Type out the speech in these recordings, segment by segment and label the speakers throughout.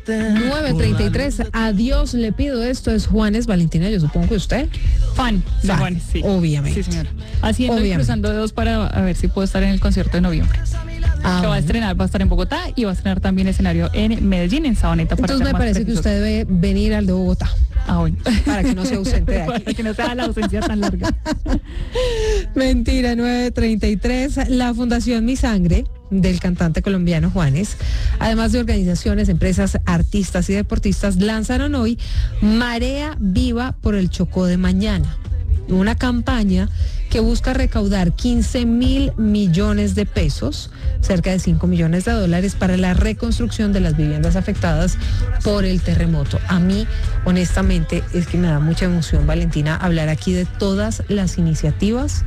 Speaker 1: 9:33. Adiós, le pido esto. Es Juanes. Valentina, yo supongo que usted.
Speaker 2: Fan de Juanes, sí.
Speaker 1: Obviamente.
Speaker 2: Sí, señora. Haciendo y cruzando dedos para a ver si puedo estar en el concierto de noviembre. Que va a estrenar, va a estar en Bogotá y va a estrenar también escenario en Medellín, en Sabaneta.
Speaker 1: Entonces me parece que usted debe venir al de Bogotá.
Speaker 2: Bueno.
Speaker 1: Para que no se ausente de aquí.
Speaker 2: Para que no sea la ausencia tan larga.
Speaker 1: Mentira, 9:33. La Fundación Mi Sangre del cantante colombiano Juanes, además de organizaciones, empresas, artistas y deportistas, lanzaron hoy Marea Viva por el Chocó de mañana, una campaña que busca recaudar 15.000 millones de pesos, cerca de 5 millones de dólares, para la reconstrucción de las viviendas afectadas por el terremoto. A mí, honestamente, es que me da mucha emoción, Valentina, hablar aquí de todas las iniciativas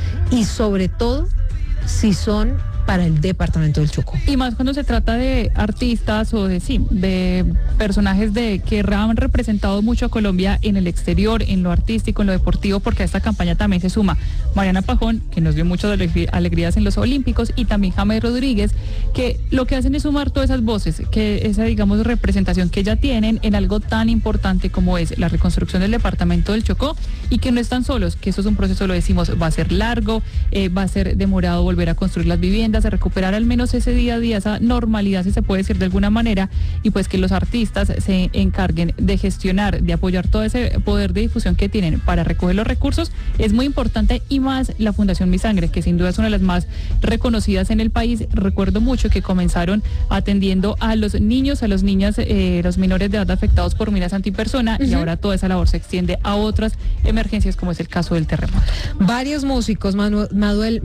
Speaker 1: y sobre todo si son para el departamento del Chocó.
Speaker 2: Y más cuando se trata de artistas o de personajes que han representado mucho a Colombia en el exterior, en lo artístico, en lo deportivo, porque a esta campaña también se suma Mariana Pajón, que nos dio muchas alegrías en los Olímpicos, y también James Rodríguez, que lo que hacen es sumar todas esas voces, que esa, digamos, representación que ya tienen en algo tan importante como es la reconstrucción del departamento del Chocó, y que no están solos, que eso es un proceso, lo decimos, va a ser largo, va a ser demorado volver a construir las viviendas, de recuperar al menos ese día a día, esa normalidad, si se puede decir de alguna manera, y pues que los artistas se encarguen de gestionar, de apoyar todo ese poder de difusión que tienen para recoger los recursos, es muy importante, y más la Fundación Mi Sangre, que sin duda es una de las más reconocidas en el país. Recuerdo mucho que comenzaron atendiendo a los niños, a las niñas, los menores de edad afectados por minas antipersona, y ahora toda esa labor se extiende a otras emergencias, como es el caso del terremoto.
Speaker 1: Varios músicos, Manuel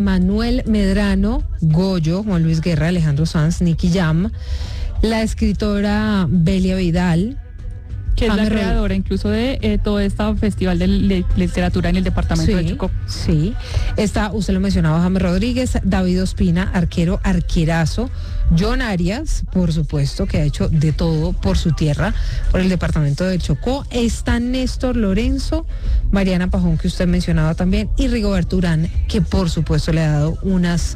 Speaker 1: Medrano, Goyo, Juan Luis Guerra, Alejandro Sanz, Nicky Jam, la escritora Belia Vidal,
Speaker 2: que es la creadora incluso de todo este festival de literatura en el departamento de Chocó.
Speaker 1: Sí, está, usted lo mencionaba, James Rodríguez, David Ospina, arquerazo, John Arias, por supuesto, que ha hecho de todo por su tierra, por el departamento de Chocó. Está Néstor Lorenzo, Mariana Pajón, que usted mencionaba también, y Rigoberto Urán, que por supuesto le ha dado unas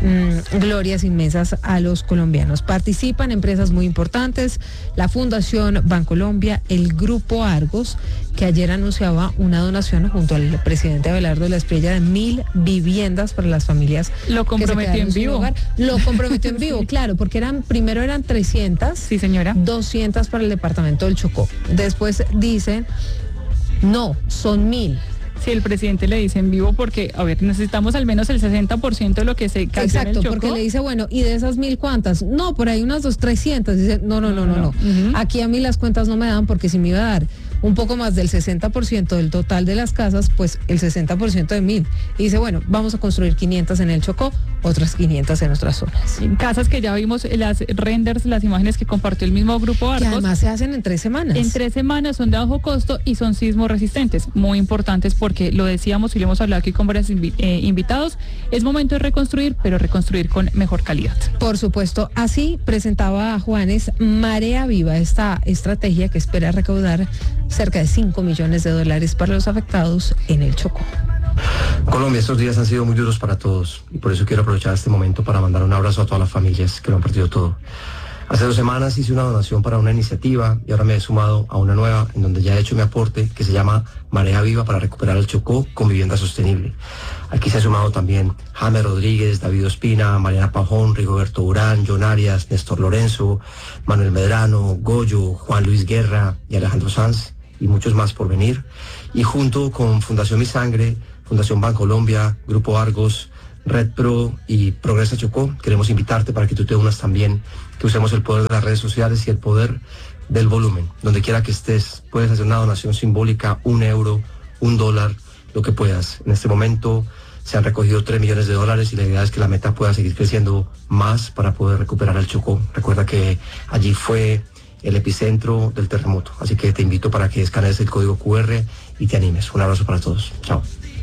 Speaker 1: glorias inmensas a los colombianos. Participan empresas muy importantes, la Fundación Bancolombia, el Grupo Argos, que ayer anunciaba una donación junto al presidente Abelardo Espriella de 1.000 viviendas para las familias.
Speaker 2: Lo comprometió en vivo.
Speaker 1: Lo comprometió en vivo, claro, porque primero eran 300,
Speaker 2: sí, señora,
Speaker 1: 200 para el departamento del Chocó. Después dicen, no, son 1.000.
Speaker 2: Sí, el presidente le dice en vivo porque, a ver, necesitamos al menos el 60% de lo que se cayó.
Speaker 1: Exacto,
Speaker 2: en el Chocó.
Speaker 1: Porque le dice, bueno, ¿y de esas 1.000 cuántas? No, por ahí unas 300. Dice, no. Uh-huh. Aquí a mí las cuentas no me dan, porque si me iba a dar un poco más del 60% del total de las casas, pues el 60% de 1.000. Y dice, bueno, vamos a construir 500 en el Chocó, otras 500 en otras zonas.
Speaker 2: Casas que ya vimos, las renders, las imágenes que compartió el mismo Grupo Argos.
Speaker 1: Que además se hacen en 3 semanas.
Speaker 2: En 3 semanas, son de bajo costo y son sismo resistentes, muy importantes, porque lo decíamos y lo hemos hablado aquí con varios invitados, es momento de reconstruir, pero reconstruir con mejor calidad.
Speaker 1: Por supuesto, así presentaba a Juanes Marea Viva, esta estrategia que espera recaudar cerca de 5 millones de dólares para los afectados en el Chocó.
Speaker 3: Colombia, estos días han sido muy duros para todos, y por eso quiero aprovechar este momento para mandar un abrazo a todas las familias que lo han perdido todo. Hace 2 semanas hice una donación para una iniciativa y ahora me he sumado a una nueva en donde ya he hecho mi aporte, que se llama Marea Viva, para recuperar el Chocó con vivienda sostenible. Aquí se ha sumado también James Rodríguez, David Ospina, Mariana Pajón, Rigoberto Urán, John Arias, Néstor Lorenzo, Manuel Medrano, Goyo, Juan Luis Guerra y Alejandro Sanz, y muchos más por venir. Y junto con Fundación Mi Sangre, Fundación Bancolombia, Grupo Argos, Red Pro y Progresa Chocó, queremos invitarte para que tú te unas también, que usemos el poder de las redes sociales y el poder del volumen. Donde quiera que estés, puedes hacer una donación simbólica, €1, $1, lo que puedas. En este momento se han recogido 3 millones de dólares y la idea es que la meta pueda seguir creciendo más para poder recuperar el Chocó. Recuerda que allí fue el epicentro del terremoto, así que te invito para que escanees el código QR y te animes. Un abrazo para todos. Chao.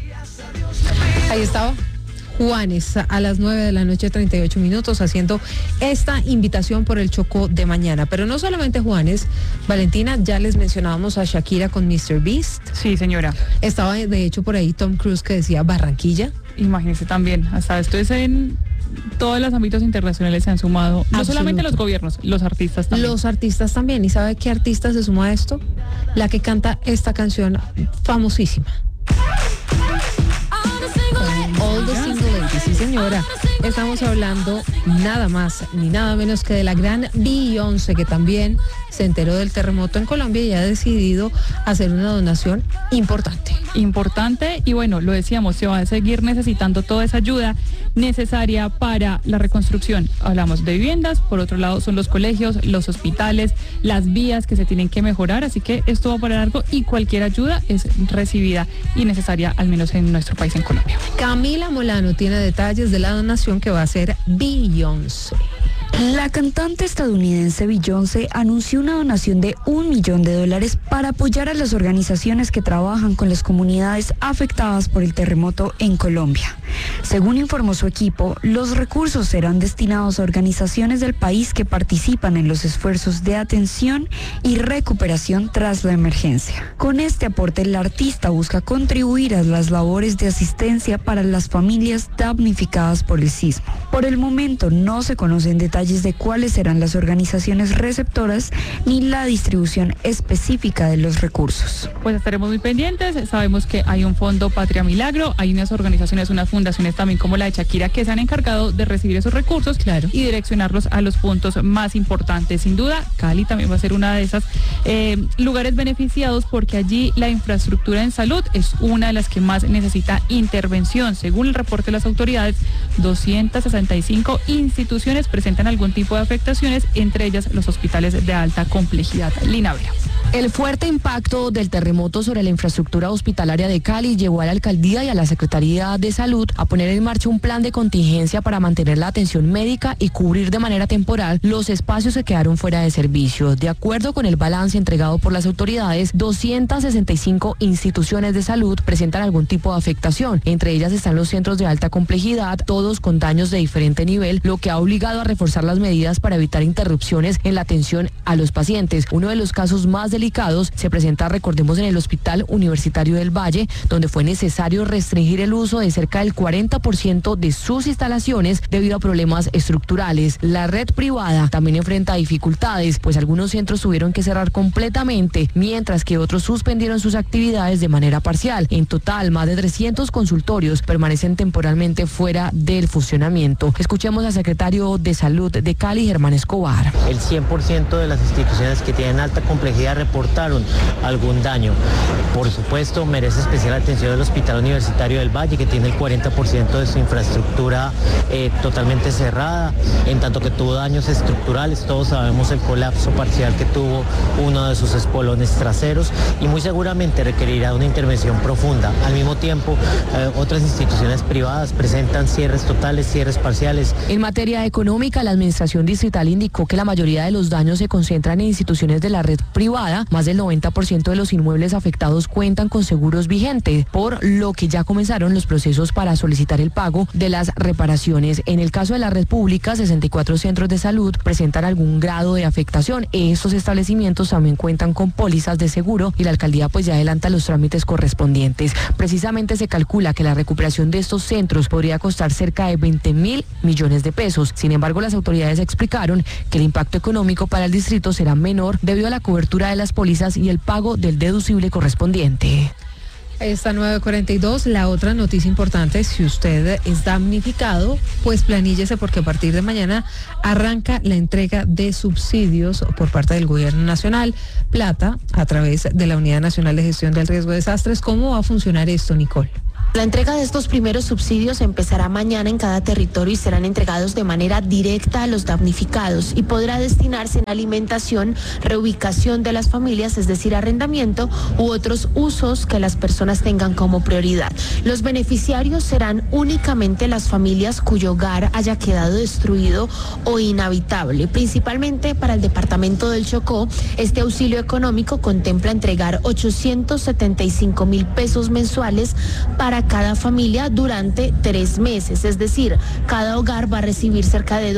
Speaker 1: Ahí estaba Juanes a las 9:38 haciendo esta invitación por el Chocó de mañana. Pero no solamente Juanes, Valentina, ya les mencionábamos a Shakira con Mr. Beast.
Speaker 2: Sí, señora.
Speaker 1: Estaba de hecho por ahí Tom Cruise, que decía Barranquilla.
Speaker 2: Imagínese también, hasta esto es en todos los ámbitos internacionales se han sumado, no solamente los gobiernos, los artistas también.
Speaker 1: Los artistas también. ¿Y sabe qué artista se suma a esto? La que canta esta canción famosísima. All the Single Ladies, sí señora. Estamos hablando nada más ni nada menos que de la gran Beyoncé, que también se enteró del terremoto en Colombia y ha decidido hacer una donación importante.
Speaker 2: Importante, y bueno, lo decíamos, se va a seguir necesitando toda esa ayuda necesaria para la reconstrucción. Hablamos de viviendas, por otro lado son los colegios, los hospitales, las vías que se tienen que mejorar, así que esto va para largo y cualquier ayuda es recibida y necesaria, al menos en nuestro país, en Colombia.
Speaker 1: Camila Molano tiene detalles de la donación que va a hacer Beyoncé.
Speaker 4: La cantante estadounidense Beyoncé anunció una donación de $1 millón para apoyar a las organizaciones que trabajan con las comunidades afectadas por el terremoto en Colombia. Según informó su equipo, los recursos serán destinados a organizaciones del país que participan en los esfuerzos de atención y recuperación tras la emergencia. Con este aporte, la artista busca contribuir a las labores de asistencia para las familias damnificadas por el sismo. Por el momento no se conocen detalles de cuáles serán las organizaciones receptoras ni la distribución específica de los recursos.
Speaker 2: Pues estaremos muy pendientes. Sabemos que hay un fondo Patria Milagro, hay unas organizaciones, unas fundaciones también como la de Shakira que se han encargado de recibir esos recursos, claro, y direccionarlos a los puntos más importantes. Sin duda, Cali también va a ser una de esas lugares beneficiados, porque allí la infraestructura en salud es una de las que más necesita intervención. Según el reporte de las autoridades, 265 instituciones presentan algún tipo de afectaciones, entre ellas los hospitales de alta complejidad. Lina Vera.
Speaker 5: El fuerte impacto del terremoto sobre la infraestructura hospitalaria de Cali llevó a la alcaldía y a la Secretaría de Salud a poner en marcha un plan de contingencia para mantener la atención médica y cubrir de manera temporal los espacios que quedaron fuera de servicio. De acuerdo con el balance entregado por las autoridades, 265 instituciones de salud presentan algún tipo de afectación. Entre ellas están los centros de alta complejidad, todos con daños de diferente nivel, lo que ha obligado a reforzar las medidas para evitar interrupciones en la atención a los pacientes. Uno de los casos más delicados se presenta, recordemos, en el Hospital Universitario del Valle, donde fue necesario restringir el uso de cerca del 40% de sus instalaciones debido a problemas estructurales. La red privada también enfrenta dificultades, pues algunos centros tuvieron que cerrar completamente, mientras que otros suspendieron sus actividades de manera parcial. En total, más de 300 consultorios permanecen temporalmente fuera del funcionamiento. Escuchemos al secretario de Salud de Cali, Germán Escobar.
Speaker 6: El 100% de las instituciones que tienen alta complejidad reportaron algún daño. Por supuesto, merece especial atención el Hospital Universitario del Valle, que tiene el 40% de su infraestructura totalmente cerrada, en tanto que tuvo daños estructurales. Todos sabemos el colapso parcial que tuvo uno de sus espolones traseros y muy seguramente requerirá una intervención profunda. Al mismo tiempo, otras instituciones privadas presentan cierres totales, cierres parciales.
Speaker 5: En materia económica, la administración distrital indicó que la mayoría de los daños se concentran en instituciones de la red privada. Más del 90% de los inmuebles afectados cuentan con seguros vigentes, por lo que ya comenzaron los procesos para solicitar el pago de las reparaciones. En el caso de la red pública, 64 centros de salud presentan algún grado de afectación. Estos establecimientos también cuentan con pólizas de seguro y la alcaldía pues ya adelanta los trámites correspondientes. Precisamente se calcula que la recuperación de estos centros podría costar cerca de 20.000 millones de pesos. Sin embargo, las autoridades explicaron que el impacto económico para el distrito será menor debido a la cobertura de las pólizas y el pago del deducible correspondiente.
Speaker 1: Esta 9:42, la otra noticia importante: si usted es damnificado, pues planíllese, porque a partir de mañana arranca la entrega de subsidios por parte del gobierno nacional, plata a través de la Unidad Nacional de Gestión del Riesgo de Desastres. ¿Cómo va a funcionar esto, Nicole?
Speaker 7: La entrega de estos primeros subsidios empezará mañana en cada territorio y serán entregados de manera directa a los damnificados y podrá destinarse en alimentación, reubicación de las familias, es decir, arrendamiento u otros usos que las personas tengan como prioridad. Los beneficiarios serán únicamente las familias cuyo hogar haya quedado destruido o inhabitable. Principalmente para el departamento del Chocó, este auxilio económico contempla entregar 875.000 pesos mensuales para para cada familia durante 3 meses. Es decir, cada hogar va a recibir cerca de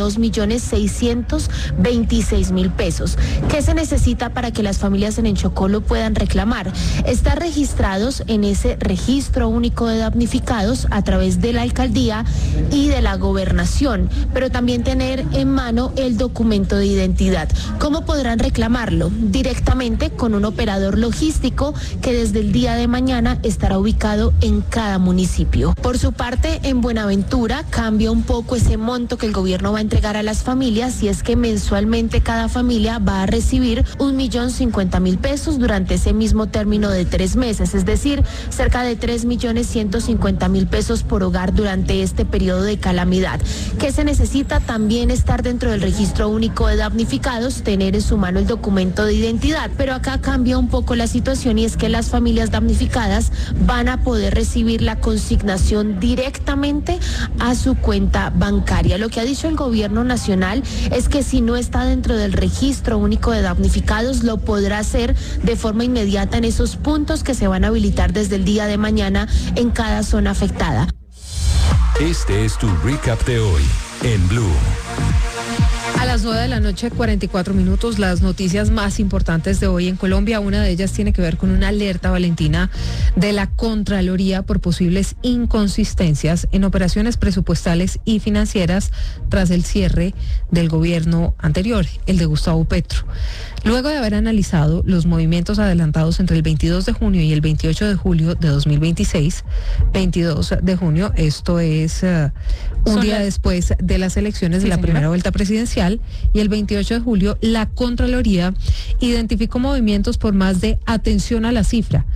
Speaker 7: 2.626.000 pesos. ¿Qué se necesita para que las familias en el Chocó lo puedan reclamar? Estar registrados en ese registro único de damnificados a través de la alcaldía y de la gobernación, pero también tener en mano el documento de identidad. ¿Cómo podrán reclamarlo? Directamente con un operador logístico que desde el día de mañana estará ubicado en cada municipio. Por su parte, en Buenaventura cambia un poco ese monto que el gobierno va a entregar a las familias, y es que mensualmente cada familia va a recibir 1.050.000 pesos durante ese mismo término de 3 meses, es decir, cerca de 3.150.000 pesos por hogar durante este periodo de calamidad. ¿Qué se necesita? También estar dentro del registro único de damnificados, tener en su mano el documento de identidad, pero acá cambia un poco la situación, y es que las familias damnificadas van a poder recibir la consignación directamente a su cuenta bancaria. Lo que ha dicho el gobierno nacional es que si no está dentro del registro único de damnificados, lo podrá hacer de forma inmediata en esos puntos que se van a habilitar desde el día de mañana en cada zona afectada.
Speaker 8: Este es tu recap de hoy en Blue.
Speaker 1: A las 9:44 p.m, las noticias más importantes de hoy en Colombia. Una de ellas tiene que ver con una alerta, Valentina, de la Contraloría por posibles inconsistencias en operaciones presupuestales y financieras tras el cierre del gobierno anterior, el de Gustavo Petro. Luego de haber analizado los movimientos adelantados entre el 22 de junio y el 28 de julio de 2026, 22 de junio, esto es un día después de las elecciones de la primera vuelta presidencial, y el 28 de julio, la Contraloría identificó movimientos por más de, atención a la cifra,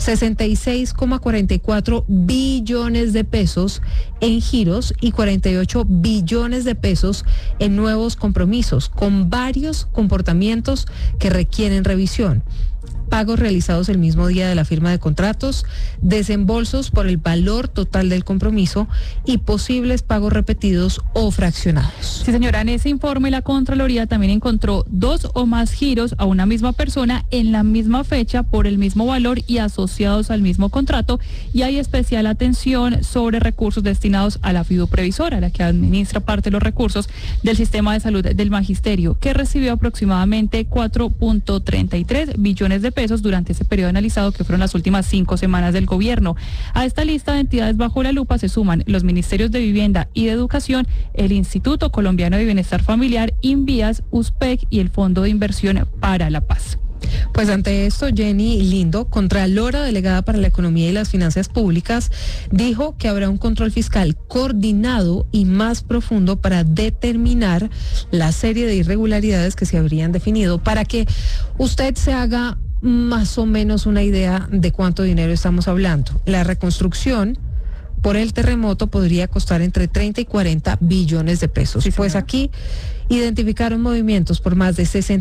Speaker 1: 66,44 billones de pesos en giros y 48 billones de pesos en nuevos compromisos, con varios comportamientos que requieren revisión. Pagos realizados el mismo día de la firma de contratos, desembolsos por el valor total del compromiso y posibles pagos repetidos o fraccionados.
Speaker 2: Sí, señora, en ese informe la Contraloría también encontró 2 o más giros a una misma persona en la misma fecha por el mismo valor y asociados al mismo contrato, y hay especial atención sobre recursos destinados a la fiduprevisora, la que administra parte de los recursos del sistema de salud del magisterio, que recibió aproximadamente 4.33 billones de pesos durante ese periodo analizado, que fueron las últimas 5 semanas del gobierno. A esta lista de entidades bajo la lupa se suman los ministerios de Vivienda y de Educación, el Instituto Colombiano de Bienestar Familiar, Invías, USPEC y el Fondo de Inversión para la Paz.
Speaker 1: Pues ante esto, Jenny Lindo, Contralora Delegada para la Economía y las Finanzas Públicas, dijo que habrá un control fiscal coordinado y más profundo para determinar la serie de irregularidades que se habrían definido, para que usted se haga más o menos una idea de cuánto dinero estamos hablando. La reconstrucción por el terremoto podría costar entre 30 y 40 billones de pesos. Sí, pues aquí identificaron movimientos por más de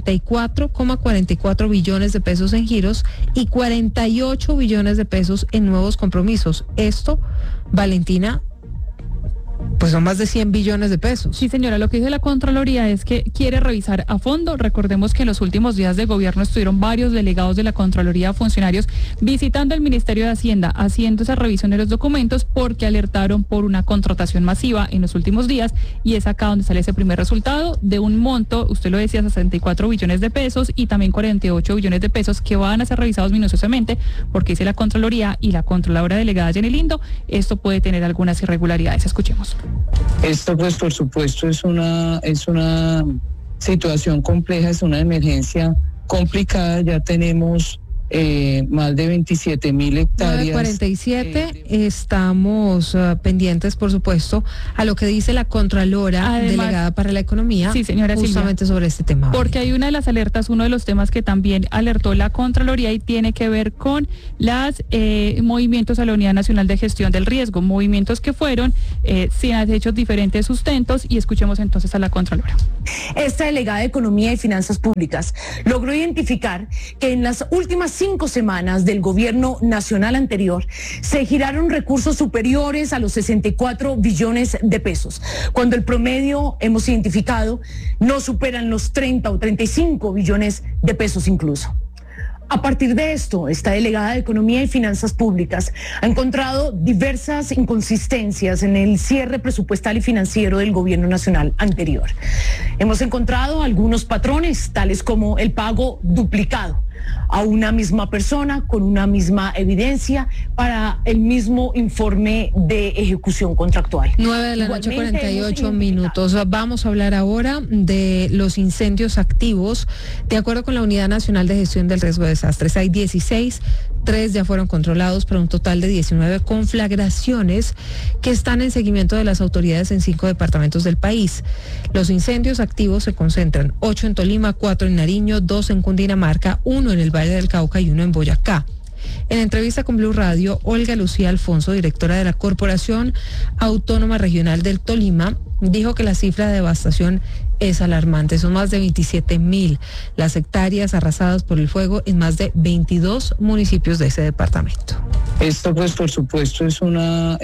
Speaker 1: 64,44 billones de pesos en giros y 48 billones de pesos en nuevos compromisos. Esto, Valentina, pues son más de 100 billones de pesos.
Speaker 2: Sí, señora, lo que dice la Contraloría es que quiere revisar a fondo. Recordemos que en los últimos días de gobierno estuvieron varios delegados de la Contraloría, funcionarios, visitando el Ministerio de Hacienda, haciendo esa revisión de los documentos, porque alertaron por una contratación masiva en los últimos días, y es acá donde sale ese primer resultado de un monto, usted lo decía, 64 billones de pesos y también 48 billones de pesos que van a ser revisados minuciosamente, porque dice la Contraloría y la Contralora Delegada Jenny Lindo, esto puede tener algunas irregularidades. Escuchemos.
Speaker 9: Esto, pues, por supuesto, es una situación compleja, es una emergencia complicada. Ya tenemos más de 27.000 hectáreas.
Speaker 1: 9:47, estamos pendientes, por supuesto, a lo que dice la Contralora Delegada para la Economía,
Speaker 2: sí, señora
Speaker 1: justamente
Speaker 2: Silvia,
Speaker 1: sobre este tema.
Speaker 2: Porque hay una de las alertas, uno de los temas que también alertó la Contraloría, y tiene que ver con los movimientos a la Unidad Nacional de Gestión del Riesgo, movimientos que fueron sin hechos diferentes sustentos, y escuchemos entonces a la Contralora.
Speaker 10: Esta delegada de Economía y Finanzas Públicas logró identificar que en las últimas 5 semanas del gobierno nacional anterior se giraron recursos superiores a los 64 billones de pesos, cuando el promedio, hemos identificado, no superan los 30 o 35 billones de pesos incluso. A partir de esto, esta delegada de Economía y Finanzas Públicas ha encontrado diversas inconsistencias en el cierre presupuestal y financiero del gobierno nacional anterior. Hemos encontrado algunos patrones, tales como el pago duplicado a una misma persona con una misma evidencia para el mismo informe de ejecución contractual.
Speaker 1: 9:48 a.m. Vamos a hablar ahora de los incendios activos. De acuerdo con la Unidad Nacional de Gestión del Riesgo de Desastres, hay 16, 3 ya fueron controlados, para un total de 19 conflagraciones que están en seguimiento de las autoridades en 5 departamentos del país. Los incendios activos se concentran 8 en Tolima, 4 en Nariño, 2 en Cundinamarca, 1 en el Valle del Cauca y 1 en Boyacá. En entrevista con Blue Radio, Olga Lucía Alfonso, directora de la Corporación Autónoma Regional del Tolima, dijo que la cifra de devastación es alarmante. Son más de 27.000 las hectáreas arrasadas por el fuego en más de 22 municipios de ese departamento.
Speaker 9: Esto, pues, por supuesto, es una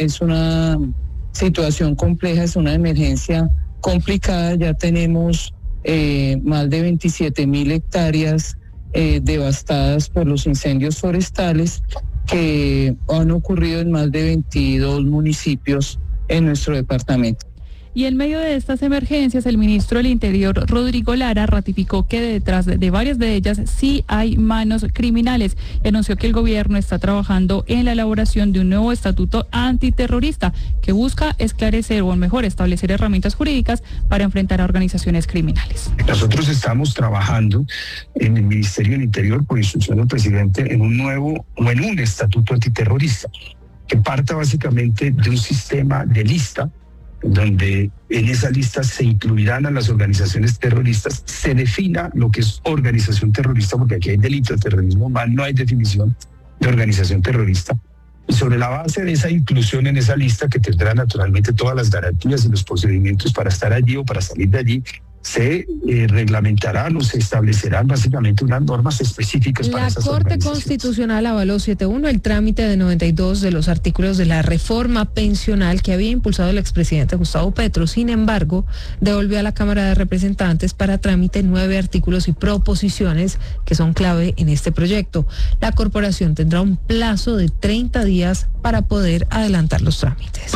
Speaker 9: situación compleja, es una emergencia complicada. Ya tenemos más de 27.000 hectáreas devastadas por los incendios forestales que han ocurrido en más de 22 municipios en nuestro departamento.
Speaker 2: Y en medio de estas emergencias, el ministro del Interior, Rodrigo Lara, ratificó que detrás de varias de ellas sí hay manos criminales y anunció que el gobierno está trabajando en la elaboración de un nuevo estatuto antiterrorista que busca esclarecer o mejor establecer herramientas jurídicas para enfrentar a organizaciones criminales.
Speaker 11: Nosotros estamos trabajando en el Ministerio del Interior, por instrucción del presidente, en un estatuto antiterrorista que parta básicamente de un sistema de lista, donde en esa lista se incluirán a las organizaciones terroristas, se defina lo que es organización terrorista, porque aquí hay delito de terrorismo, no hay definición de organización terrorista. Y sobre la base de esa inclusión en esa lista, que tendrá naturalmente todas las garantías y los procedimientos para estar allí o para salir de allí, se reglamentarán o se establecerán básicamente unas normas específicas para esas organizaciones.
Speaker 1: La Corte Constitucional avaló 7-1 el trámite de 92 de los artículos de la reforma pensional que había impulsado el expresidente Gustavo Petro. Sin embargo, devolvió a la Cámara de Representantes para trámite 9 artículos y proposiciones que son clave en este proyecto. La corporación tendrá un plazo de 30 días para poder adelantar los trámites.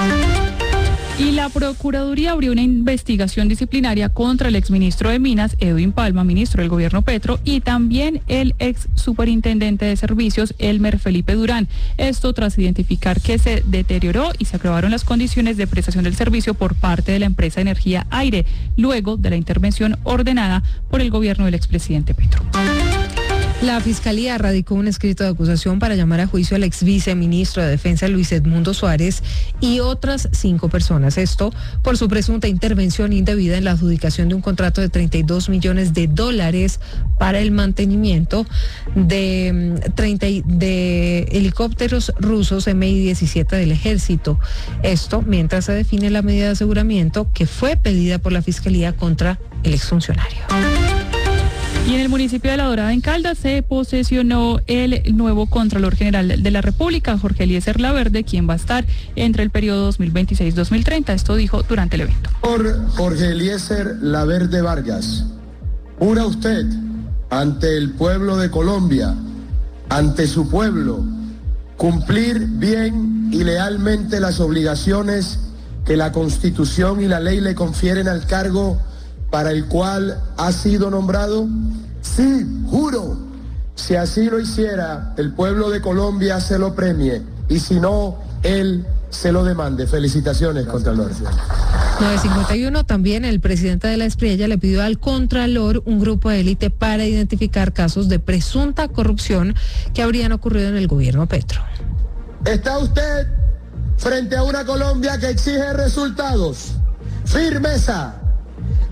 Speaker 2: Y la Procuraduría abrió una investigación disciplinaria contra el exministro de Minas, Edwin Palma, ministro del gobierno Petro, y también el ex superintendente de servicios, Elmer Felipe Durán. Esto tras identificar que se deterioró y se agravaron las condiciones de prestación del servicio por parte de la empresa Energía Aire, luego de la intervención ordenada por el gobierno del expresidente Petro.
Speaker 1: La Fiscalía radicó un escrito de acusación para llamar a juicio al ex viceministro de Defensa, Luis Edmundo Suárez, y otras 5 personas. Esto por su presunta intervención indebida en la adjudicación de un contrato de $32 millones para el mantenimiento de helicópteros rusos Mi-17 del ejército. Esto mientras se define la medida de aseguramiento que fue pedida por la Fiscalía contra el exfuncionario.
Speaker 2: Y en el municipio de La Dorada, en Caldas, se posesionó el nuevo Contralor General de la República, Jorge Eliezer Laverde, quien va a estar entre el periodo 2026-2030. Esto dijo durante el evento.
Speaker 12: Por Jorge Eliezer Laverde Vargas, jura usted ante el pueblo de Colombia, ante su pueblo, cumplir bien y lealmente las obligaciones que la Constitución y la ley le confieren al cargo para el cual ha sido nombrado? Sí, juro. Si así lo hiciera, el pueblo de Colombia se lo premie, y si no, él se lo demande. Felicitaciones, Contralor.
Speaker 1: 9:51, también el presidente de la Espriella le pidió al Contralor un grupo de élite para identificar casos de presunta corrupción que habrían ocurrido en el gobierno Petro.
Speaker 12: Está usted frente a una Colombia que exige resultados, firmeza,